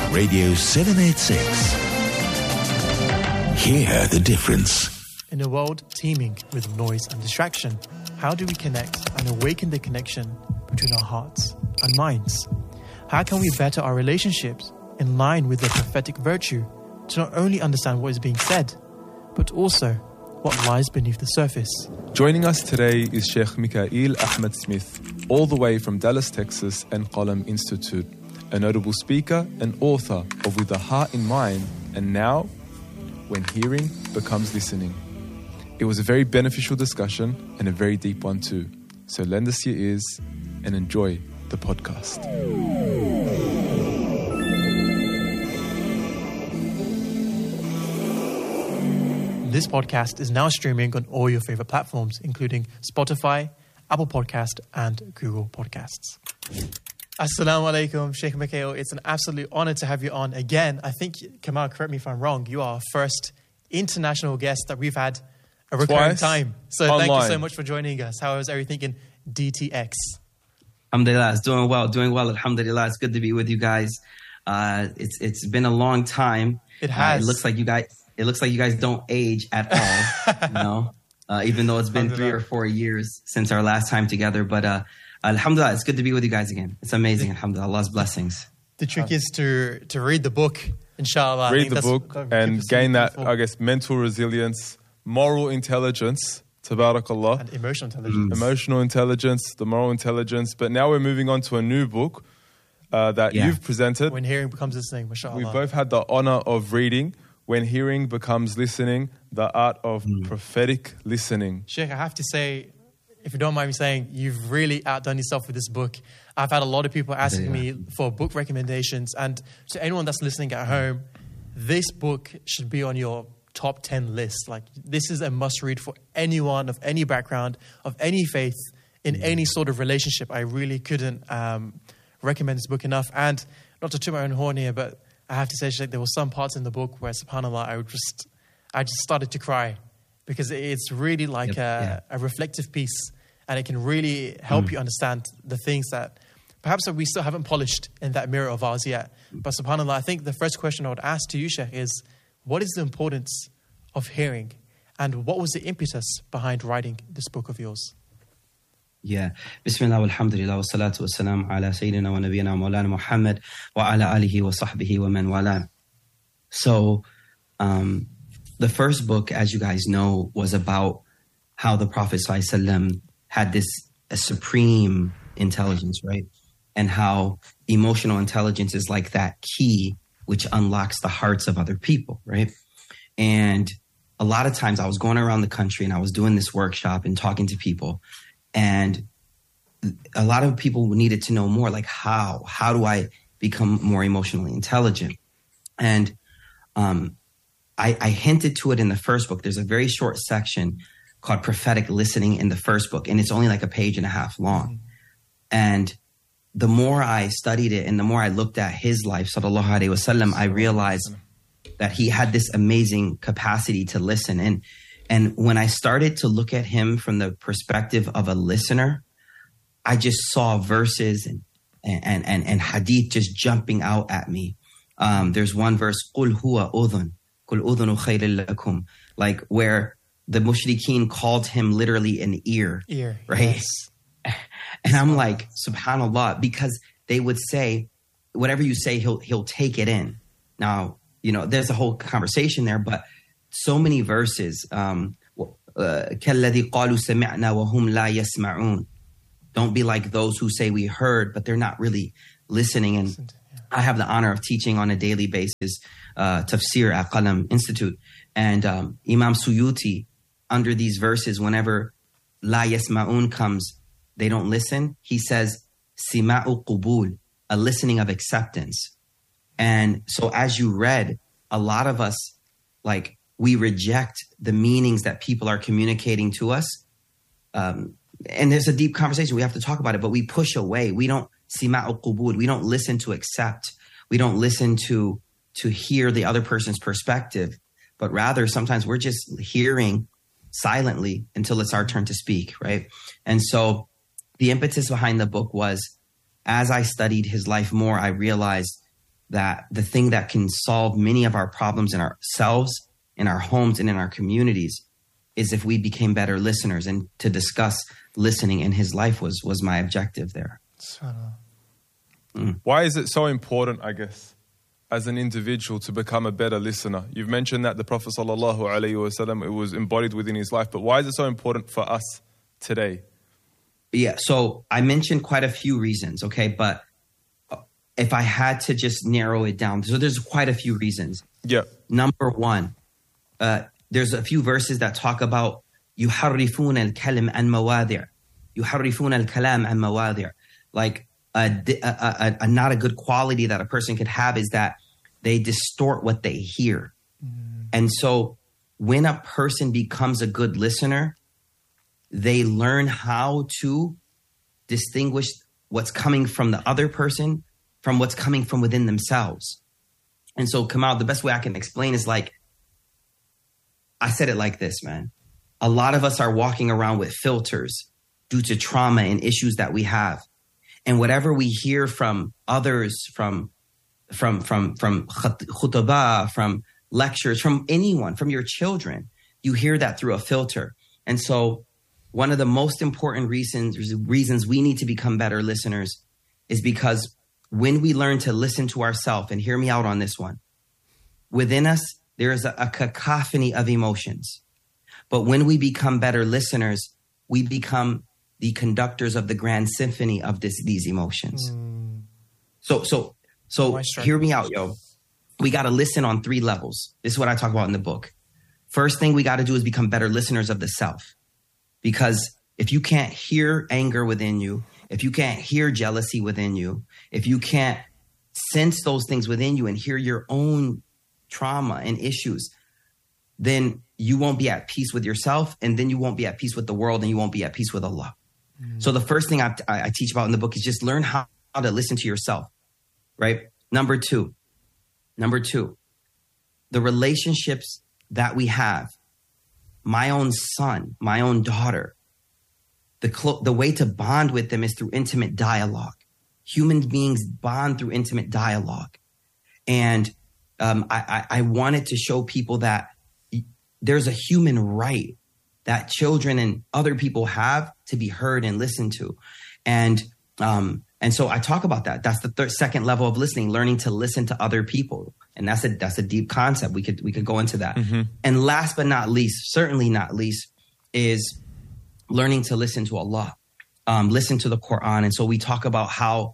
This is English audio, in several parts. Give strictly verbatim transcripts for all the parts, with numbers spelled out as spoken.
Radio seven eighty-six. Hear the difference. In a world teeming with noise and distraction, how do we connect and awaken the connection between our hearts and minds? How can we better our relationships in line with the prophetic virtue to not only understand what is being said, but also what lies beneath the surface? Joining us today is Sheikh Mikael Ahmed Smith, all the way from Dallas, Texas and Qalam Institute, a notable speaker and author of With the Heart in Mind and Now, When Hearing Becomes Listening. It was a very beneficial discussion and a very deep one too. So lend us your ears and enjoy the podcast. This podcast is now streaming on all your favorite platforms, including Spotify, Apple Podcast, and Google Podcasts. Assalamu alaikum, Sheikh Mikael. It's an absolute honor to have you on again. I think, Kamal, correct me if I'm wrong, you are our first international guest that we've had a recurring Twice. time. So Online. Thank you so much for joining us. How is everything in D T X? Alhamdulillah, it's doing well, doing well. Alhamdulillah, it's good to be with you guys. Uh, it's it's been a long time. It has. Uh, it looks like you guys. It looks like you guys don't age at all. you know, uh, even though it's been three or four years since our last time together. But uh, alhamdulillah, it's good to be with you guys again. It's amazing. Alhamdulillah, Allah's blessings. The trick is to to read the book, inshallah. I Read think the that's book what and people gain see that, before. I guess, mental resilience, moral intelligence, tabarakallah, And emotional intelligence. emotional intelligence, the moral intelligence. But now we're moving on to a new book uh, that Yeah. you've presented. When hearing becomes listening, mashallah. We both had the honor of reading When Hearing Becomes Listening, the art of prophetic listening. Sheikh, I have to say, if you don't mind me saying, you've really outdone yourself with this book. I've had a lot of people asking me for book recommendations. And to anyone that's listening at home, this book should be on your top ten list. Like, this is a must read for anyone of any background, of any faith, in any sort of relationship. I really couldn't um, recommend this book enough. And not to toot my own horn here, but I have to say, Sheikh, there were some parts in the book where, subhanAllah, I would just, I just started to cry because it's really like Yep, a, yeah. a reflective piece, and it can really help Mm. you understand the things that perhaps that we still haven't polished in that mirror of ours yet. But subhanAllah, I think the first question I would ask to you, Sheikh, is what is the importance of hearing, and what was the impetus behind writing this book of yours? Yeah. Bismillah, walhamdulillah, wa salatu wa salam ala sayyidina wa nabiyyina maulana Muhammad wa ala alihi wa sahbihi wa man wala. So, um, the first book, as you guys know, was about how the Prophet ﷺ had this a supreme intelligence, right? And how emotional intelligence is like that key which unlocks the hearts of other people, right? And a lot of times I was going around the country and I was doing this workshop and talking to people, and a lot of people needed to know more, like how, how do I become more emotionally intelligent? And um, I, I hinted to it in the first book. There's a very short section called Prophetic Listening in the first book, and it's only like a page and a half long. Mm-hmm. And the more I studied it and the more I looked at his life, sallallahu alaihi wasallam, I realized that he had this amazing capacity to listen. And and when I started to look at him from the perspective of a listener, I just saw verses and and and, and hadith just jumping out at me. Um, there's one verse, قُلْ هُوَ أُذُنْ قُلْ أُذُنُ خَيْرٍ لَكُمْ, like where the mushrikeen called him literally an ear, Ear, right? yes. And I'm like, subhanAllah, because they would say, whatever you say, he'll he'll take it in. Now, you know, there's a whole conversation there, but so many verses. Um, كَالَّذِي قَالُوا سَمِعْنَا وَهُمْ لَا يَسْمَعُونَ. Don't be like those who say we heard, but they're not really listening. And I have the honor of teaching on a daily basis uh, tafsir at Qalam Institute. And um, Imam Suyuti, under these verses, whenever La Yasma'un comes, they don't listen, he says, Sima'u Qubul, a listening of acceptance. And so as you read, a lot of us, like, we reject the meanings that people are communicating to us. Um, and there's a deep conversation. We have to talk about it, but we push away. We don't Sima'u Qubul. We don't listen to accept. We don't listen to to hear the other person's perspective, but rather sometimes we're just hearing silently until it's our turn to speak, right? And so the impetus behind the book was, as I studied his life more, I realized that the thing that can solve many of our problems in ourselves, in our homes, and in our communities is if we became better listeners. And to discuss listening in his life was was my objective there. Mm. Why is it so important, I guess, as an individual to become a better listener? You've mentioned that the Prophet sallallahu alaihi wasallam, it was embodied within his life, but why is it so important for us today? Yeah, so I mentioned quite a few reasons, okay? But if I had to just narrow it down, so there's quite a few reasons. Yeah. Number one, uh, there's a few verses that talk about يُحَرِّفُونَ الْكَلِمْ عَنْ مَوَاضِعٍ يُحَرِّفُونَ الْكَلَامَ عَنْ مَوَاضِعٍ. Like a, a, a, a not a good quality that a person could have is that they distort what they hear. Mm. And so when a person becomes a good listener, they learn how to distinguish what's coming from the other person from what's coming from within themselves. And so, Kamal, the best way I can explain is like, I said it like this, man. A lot of us are walking around with filters due to trauma and issues that we have. And whatever we hear from others, from from from from khutbah, from lectures, from anyone, from your children, you hear that through a filter. And so one of the most important reasons reasons we need to become better listeners is because when we learn to listen to ourselves, and hear me out on this one, within us, there is a, a cacophony of emotions. But when we become better listeners, we become the conductors of the grand symphony of this, these emotions. Mm. So, so, so hear me out, yo. We got to listen on three levels. This is what I talk about in the book. First thing we got to do is become better listeners of the self. Because if you can't hear anger within you, if you can't hear jealousy within you, if you can't sense those things within you and hear your own trauma and issues, then you won't be at peace with yourself, and then you won't be at peace with the world, and you won't be at peace with Allah. Mm. So the first thing I, I teach about in the book is just learn how, how to listen to yourself, right? Number two, number two, the relationships that we have, my own son, my own daughter, The, clo- the way to bond with them is through intimate dialogue. Human beings bond through intimate dialogue. And um, I, I, I wanted to show people that there's a human right that children and other people have to be heard and listened to. And um, and so I talk about that. That's the third, second level of listening, learning to listen to other people. And that's a that's a deep concept. We could we could go into that. Mm-hmm. And last but not least, certainly not least, is learning to listen to Allah, um, listen to the Quran. And so we talk about how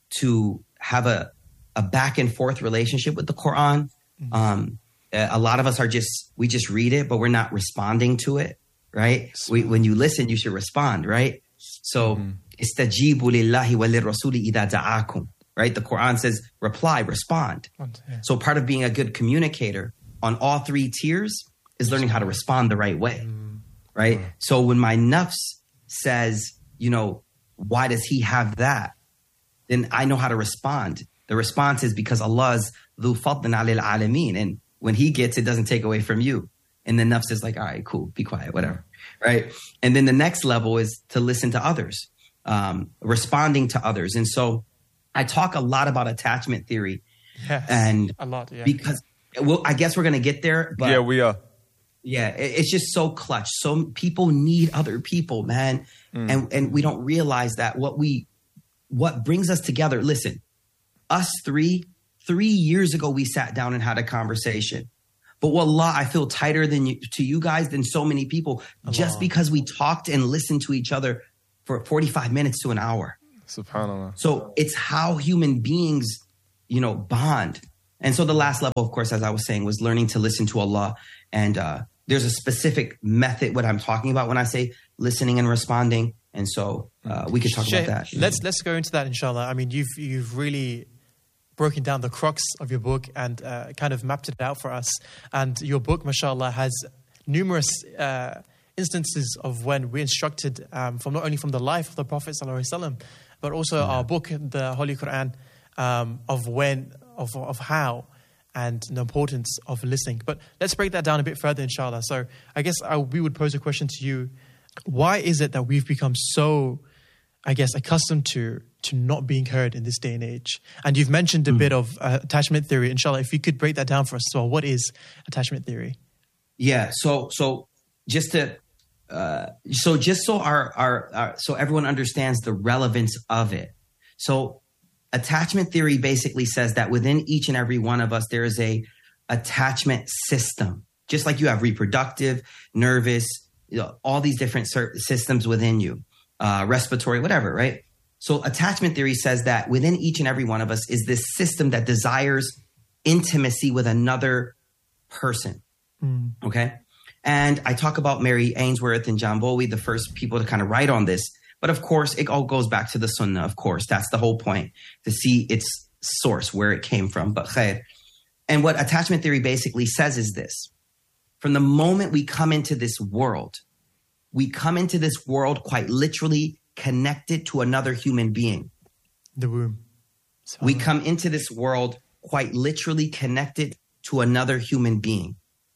to have a, a back and forth relationship with the Quran. Mm-hmm. Um, a lot of us are just, we just read it, but we're not responding to it, right? We, when you listen, you should respond, right? So, istajibu lillahi wa lirrasuli idha da'akum, right? The Quran says, reply, respond. Yeah. So part of being a good communicator on all three tiers is learning how to respond the right way. Mm. Right. Mm. So when my nafs says, you know, why does he have that? Then I know how to respond. The response is because Allah's dhu fadlin alil alameen. And when he gets, it doesn't take away from you. And the nafs is like, all right, cool, be quiet, whatever. Right. And then the next level is to listen to others, um, responding to others. And so I talk a lot about attachment theory. Yes, and a lot, yeah. Because, well, I guess we're going to get there. But yeah, we are. Yeah, it's just so clutch. So people need other people, man. Mm. And and we don't realize that what we what brings us together. Listen, us three, three years ago, we sat down and had a conversation. But wallah, I feel tighter than you, to you guys than so many people Allah. Just because we talked and listened to each other for forty-five minutes to an hour. SubhanAllah. So it's how human beings, you know, bond. And so the last level, of course, as I was saying, was learning to listen to Allah. And uh, there's a specific method, what I'm talking about when I say listening and responding. And so uh, we could talk Shaykh, about that. Let's let's go into that, inshallah. I mean, you've you've really broken down the crux of your book and uh, kind of mapped it out for us. And your book, mashallah, has numerous uh, instances of when we instructed um, from not only from the life of the Prophet sallallahu alaihi wasallam, but also yeah. our book, the Holy Quran, um, of when, of of how, and the importance of listening. But let's break that down a bit further, inshallah. So I guess I, we would pose a question to you. Why is it that we've become so I guess, accustomed to to not being heard in this day and age. And you've mentioned a Mm. bit of uh, attachment theory. Inshallah, if you could break that down for us as well. What is attachment theory? Yeah. So, so just to, uh, so just so our, our, our, so everyone understands the relevance of it. So attachment theory basically says that within each and every one of us, there is a attachment system, just like you have reproductive, nervous, you know, all these different cer- systems within you, uh, respiratory, whatever, right? So attachment theory says that within each and every one of us is this system that desires intimacy with another person. Mm. Okay. And I talk about Mary Ainsworth and John Bowlby, the first people to kind of write on this. But of course, it all goes back to the Sunnah. Of course, that's the whole point, to see its source, where it came from. But khair. And what attachment theory basically says is this. From the moment we come into this world, we come into this world quite literally connected to another human being. The womb. So, We come into this world quite literally connected to another human being.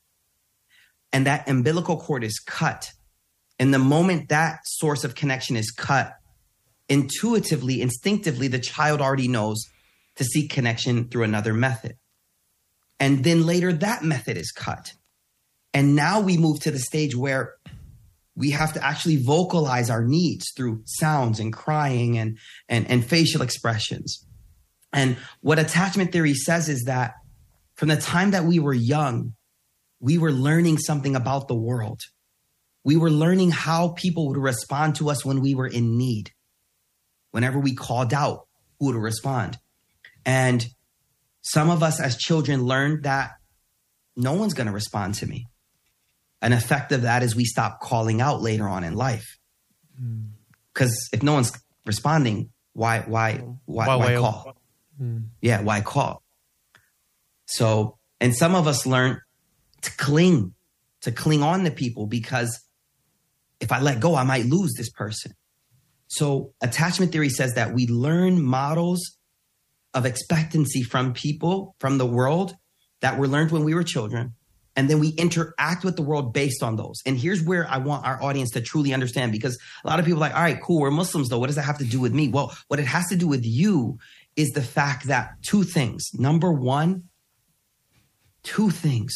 And that umbilical cord is cut. And the moment that source of connection is cut, intuitively, instinctively, the child already knows to seek connection through another method. And then later that method is cut. And now we move to the stage where we have to actually vocalize our needs through sounds and crying and, and, and facial expressions. And what attachment theory says is that from the time that we were young, we were learning something about the world. We were learning how people would respond to us when we were in need. Whenever we called out, who would respond? And some of us as children learned that no one's going to respond to me. An effect of that is we stop calling out later on in life. Because mm. if no one's responding, why, why, why, why, why call? Mm. Yeah, why call? So, and some of us learn to cling, to cling on to people, because if I let go, I might lose this person. So attachment theory says that we learn models of expectancy from people, from the world, that were learned when we were children. And then we interact with the world based on those. And here's where I want our audience to truly understand, because a lot of people are like, all right, cool, we're Muslims though. What does that have to do with me? Well, what it has to do with you is the fact that two things. Number one, two things.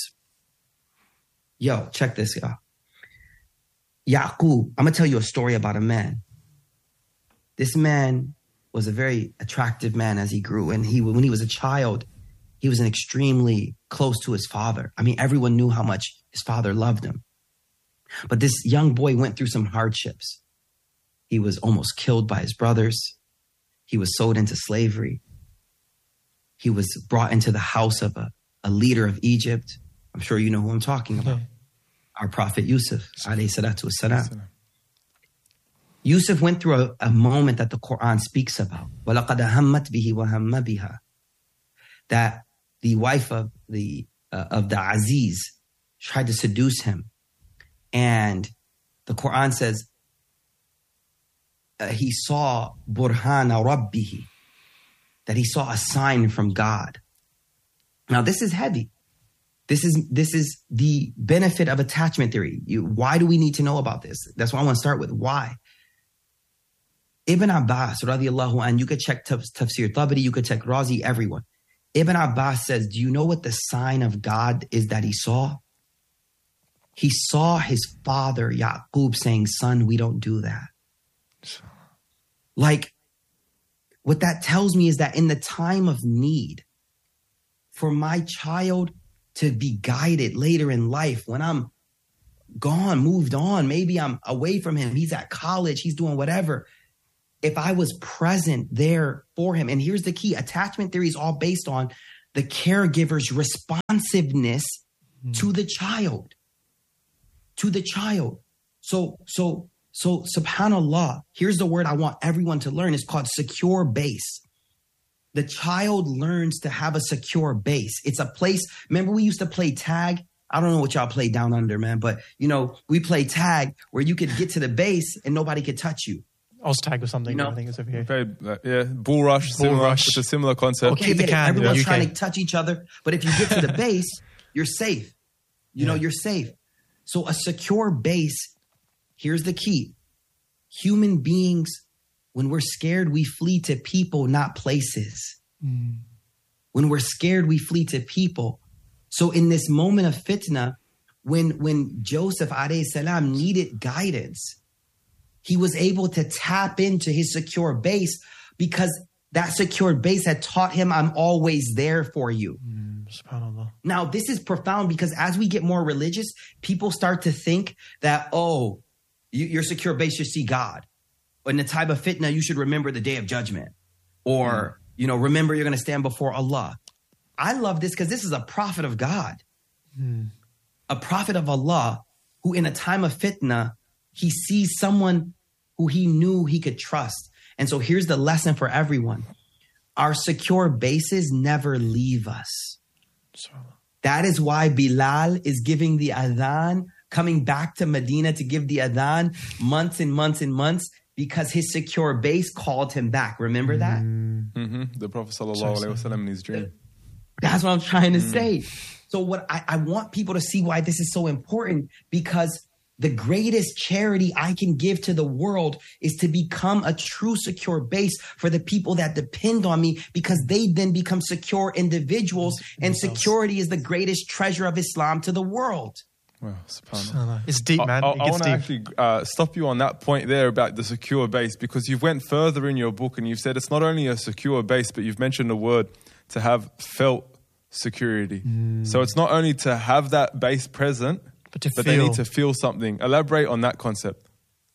Yo, check this, y'all. Yaqub, I'm going to tell you a story about a man. This man was a very attractive man as he grew. And he, when he was a child, he was an extremely close to his father. I mean, everyone knew how much his father loved him. But this young boy went through some hardships. He was almost killed by his brothers. He was sold into slavery. He was brought into the house of a, a leader of Egypt. I'm sure you know who I'm talking about. Okay. Our prophet Yusuf, alayhi salatu wassalam. Yusuf went through a, a moment that the Quran speaks about. وَلَقَدْ هَمَّتْ بِهِ وَهَمَّ بِهَا. That the wife of the uh, of the Aziz tried to seduce him. And the Quran says, uh, he saw burhana rabbihi, that he saw a sign from God. Now this is heavy. This is this is the benefit of attachment theory. You, why do we need to know about this? That's what I want to start with. Why? Ibn Abbas, radiallahu anhu, you could check taf- Tafsir Tabari, you could check Razi, everyone. Ibn Abbas says, do you know what the sign of God is that he saw? He saw his father, Yaqub, saying, son, we don't do that. Like, what that tells me is that in the time of need, for my child to be guided later in life, when I'm gone, moved on, maybe I'm away from him, he's at college, he's doing whatever. If I was present there for him, and here's the key, attachment theory is all based on the caregiver's responsiveness mm. to the child, to the child. So, so, so subhanAllah, here's the word I want everyone to learn. It's called secure base. The child learns to have a secure base. It's a place. Remember, we used to play tag. I don't know what y'all play down under, man, but you know, we play tag where you could get to the base and nobody could touch you. Oztag or something, you know? I think it's over here. Very, uh, yeah, bull rush, bull similar, rush. It's a similar concept. Okay, the can, everyone's yeah, trying to touch each other, but if you get to the base, you're safe. You yeah. know, you're safe. So a secure base, here's the key. Human beings when we're scared, we flee to people, not places. Mm. When we're scared, we flee to people. So in this moment of fitna, when, when Joseph alayhi salam needed guidance, he was able to tap into his secure base because that secure base had taught him, I'm always there for you. Mm, subhanAllah. Now, this is profound because as we get more religious, people start to think that, oh, you, your secure base should see God. In the time of fitna, you should remember the day of judgment. Or, mm. you know, remember you're going to stand before Allah. I love this because this is a prophet of God. Mm. A prophet of Allah who in a time of fitna, he sees someone who he knew he could trust. And so here's the lesson for everyone. Our secure bases never leave us. That is why Bilal is giving the adhan, coming back to Medina to give the adhan months and months and months, because his secure base called him back. Remember that? Mm-hmm. The Prophet sallallahu alaihi wasallam in his dream. That's what I'm trying to mm. say. So what I, I want people to see why this is so important, because the greatest charity I can give to the world is to become a true secure base for the people that depend on me, because they then become secure individuals. And security is the greatest treasure of Islam to the world. Wow, subhanAllah. It's deep, man. I, I, it I want to actually uh, stop you on that point there about the secure base, because you've went further in your book and you've said it's not only a secure base, but you've mentioned the word to have felt security. Mm. So it's not only to have that base present, but, to but feel. They need to feel something. Elaborate on that concept.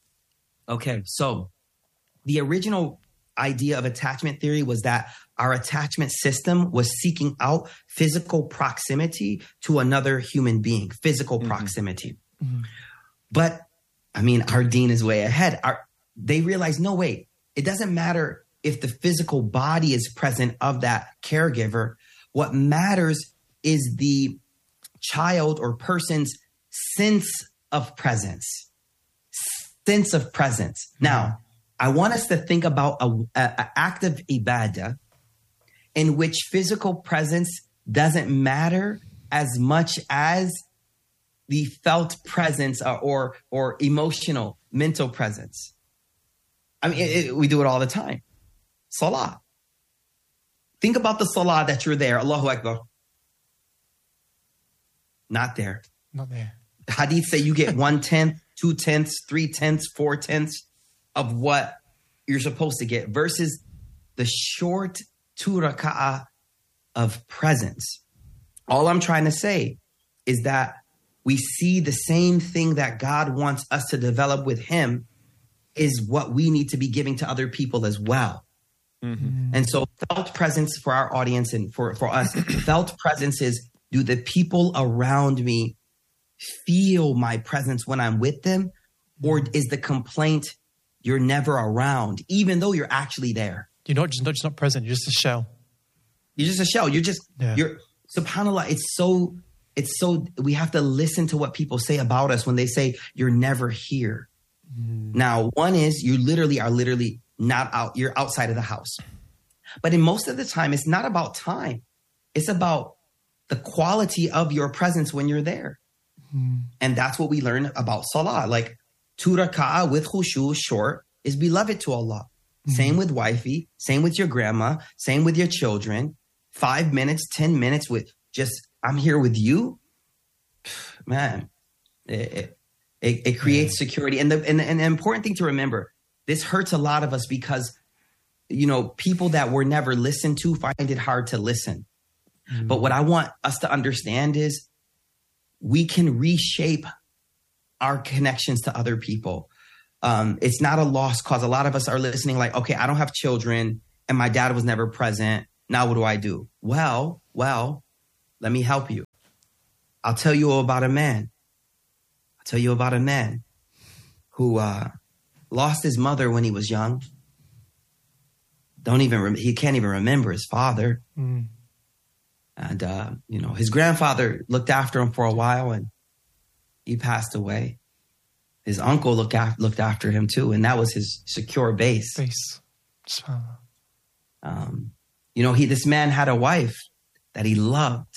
Okay, so the original idea of attachment theory was that our attachment system was seeking out physical proximity to another human being, physical mm-hmm. proximity. Mm-hmm. But, I mean, our deen is way ahead. Our, they realized, no, wait, it doesn't matter if the physical body is present of that caregiver. What matters is the child or person's sense of presence, sense of presence. Mm-hmm. Now, I want us to think about an act of ibadah in which physical presence doesn't matter as much as the felt presence or or, or emotional, mental presence. I mean, it, it, we do it all the time. Salah. Think about the salah that you're there. Allahu Akbar. Not there. Not there. Hadith say you get one tenth, two tenths, three tenths, four tenths of what you're supposed to get versus the short two raka'ah of presence. All I'm trying to say is that we see the same thing that God wants us to develop with him is what we need to be giving to other people as well. Mm-hmm. And so felt presence for our audience and for, for us, felt presence is, do the people around me feel my presence when I'm with them? Or is the complaint, you're never around, even though you're actually there? You're not just not, just not present. You're just a shell. You're just a shell. You're just, yeah. you're, subhanAllah, it's so, it's so, we have to listen to what people say about us when they say, you're never here. Mm. Now, one is you literally are literally not out, you're outside of the house. But in most of the time, it's not about time. It's about the quality of your presence when you're there. Mm. And that's what we learn about salah. Like, two raka'ah with khushu, short, is beloved to Allah. Mm-hmm. Same with wifey, same with your grandma, same with your children. Five minutes, ten minutes with just, I'm here with you. Man, it, it, it creates yeah. security. And the, and, and the important thing to remember, this hurts a lot of us because, you know, people that were never listened to find it hard to listen. Mm-hmm. But what I want us to understand is we can reshape our connections to other people. Um, it's not a lost cause. A lot of us are listening like, okay, I don't have children and my dad was never present. Now what do I do? Well, well, let me help you. I'll tell you about a man. I'll tell you about a man who uh, lost his mother when he was young. Don't even, rem- he can't even remember his father. Mm. And, uh, you know, his grandfather looked after him for a while and he passed away. His uncle looked after, looked after him too, and that was his secure base. Base. Um, you know, he this man had a wife that he loved,